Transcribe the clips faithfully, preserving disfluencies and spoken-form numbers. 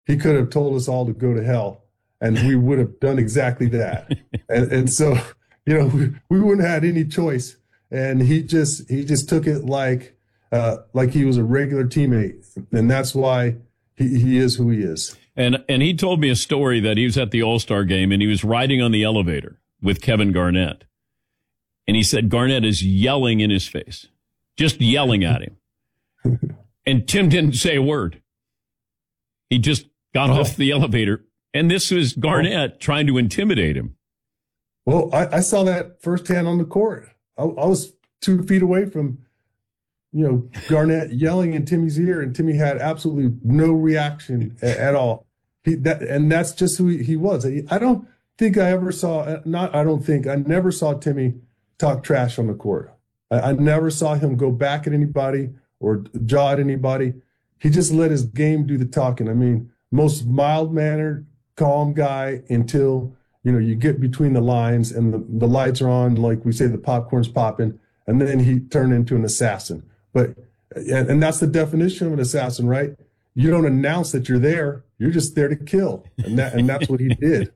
he could have told us all to go to hell, and we would have done exactly that. and, and so, you know, we, we wouldn't have had any choice. And he just he just took it like uh, like he was a regular teammate, and that's why he, he is who he is. And and he told me a story that he was at the All-Star game and he was riding on the elevator with Kevin Garnett, and he said Garnett is yelling in his face, just yelling at him, and Tim didn't say a word. He just got oh. off the elevator, and this was Garnett oh. trying to intimidate him. Well, I, I saw that firsthand on the court. I, I was two feet away from, you know, Garnett yelling in Timmy's ear, and Timmy had absolutely no reaction at, at all. He that and that's just who he, he was. I, I don't think I ever saw not. I don't think I never saw Timmy talk trash on the court. I, I never saw him go back at anybody or jaw at anybody. He just let his game do the talking. I mean, most mild-mannered, calm guy until, you know, you get between the lines and the, the lights are on, like we say, the popcorn's popping, and then he turned into an assassin. But and, and that's the definition of an assassin, right? You don't announce that you're there; you're just there to kill, and that and that's what he did.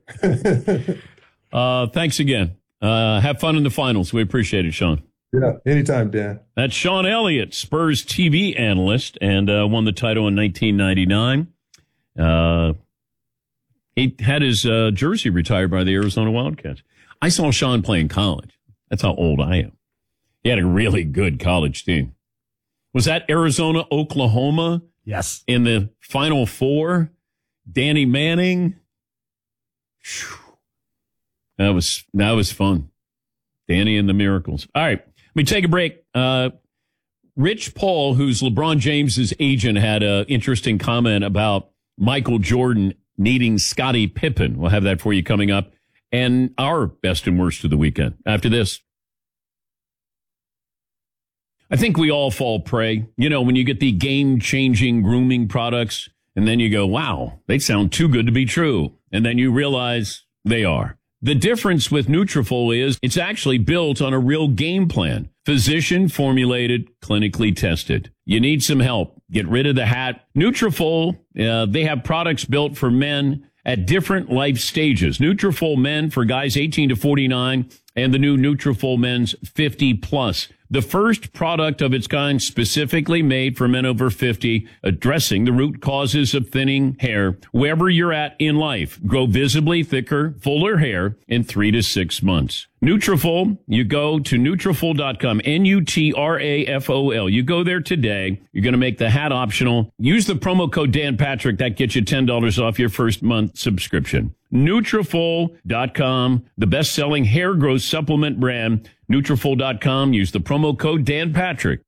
uh, thanks again. Uh, have fun in the finals. We appreciate it, Sean. Yeah, anytime, Dan. That's Sean Elliott, Spurs T V analyst, and uh, won the title in nineteen ninety-nine. Uh, He had his uh, jersey retired by the Arizona Wildcats. I saw Sean play in college. That's how old I am. He had a really good college team. Was that Arizona, Oklahoma? Yes. In the Final Four? Danny Manning? Whew. That was that was fun. Danny and the Miracles. All right, let me take a break. Uh, Rich Paul, who's LeBron James's agent, had an interesting comment about Michael Jordan needing Scottie Pippen. We'll have that for you coming up. And our best and worst of the weekend after this. I think we all fall prey. You know, when you get the game-changing grooming products, and then you go, wow, they sound too good to be true. And then you realize they are. The difference with Nutrafol is it's actually built on a real game plan. Physician-formulated, clinically tested. You need some help. Get rid of the hat. Nutrafol, uh, they have products built for men at different life stages. Nutrafol Men for guys eighteen to forty-nine and the new Nutrafol Men's fifty plus. The first product of its kind specifically made for men over fifty, addressing the root causes of thinning hair wherever you're at in life. Grow visibly thicker, fuller hair in three to six months. Nutrafol, you go to Nutrafol dot com, N U T R A F O L. You go there today. You're going to make the hat optional. Use the promo code Dan Patrick. That gets you ten dollars off your first month subscription. Nutrafol dot com, the best-selling hair growth supplement brand. Nutrafol dot com. Use the promo code Dan Patrick.